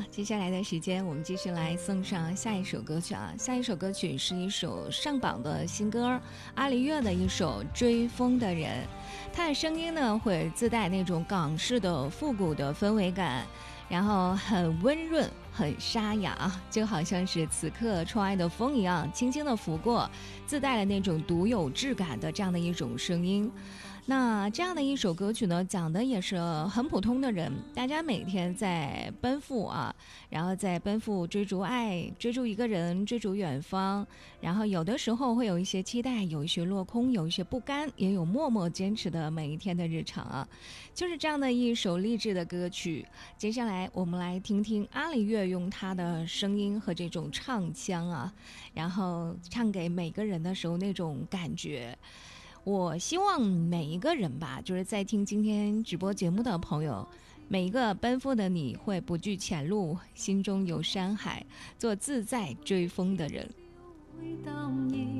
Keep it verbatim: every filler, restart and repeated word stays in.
接下来的时间我们继续来送上下一首歌曲啊。下一首歌曲是一首上榜的新歌，阿黎月的一首《追风的人》。他的声音呢会自带那种港式的复古的氛围感，然后很温润很沙哑，就好像是此刻窗外的风一样，轻轻地拂过，自带了那种独有质感的这样的一种声音。那这样的一首歌曲呢，讲的也是很普通的人，大家每天在奔赴啊，然后在奔赴追逐爱，追逐一个人，追逐远方，然后有的时候会有一些期待，有一些落空，有一些不甘，也有默默坚持的每一天的日常啊。就是这样的一首励志的歌曲。接下来我们来听听阿黎月用她的声音和这种唱腔啊，然后唱给每个人的时候那种感觉。我希望每一个人吧，就是在听今天直播节目的朋友，每一个奔赴的你会不惧前路，心中有山海，做自在追风的人。 會淡然